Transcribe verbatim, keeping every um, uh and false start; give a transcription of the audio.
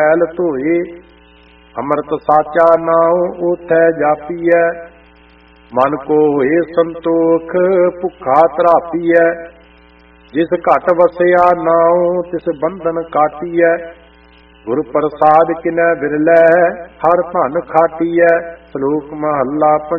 L ਧੋਏ। ਅੰਮ੍ਰਿਤ ਸਾਚਾ ਨਾਉ ਓਥੈ ਜਾਪੀਐ। ਮਨ ਕੋ ਹੋਏ ਸੰਤੋਖ ਭੁੱਖਾ ਤਰਾਪੀਐ। ਜਿਸ ਘਟ ਵਸਿਆ ਨਾਉ ਤਿਸ ਬੰਧਨ ਕਾਟੀਐ। ਗੁਰ ਪ੍ਰਸਾਦ ਕਿਨੈ ਬਿਰਲੇ ਹਰ ਧਨ ਖਾਟੀਐ। ਸ਼ਲੋਕ ਮਹੱਲਾ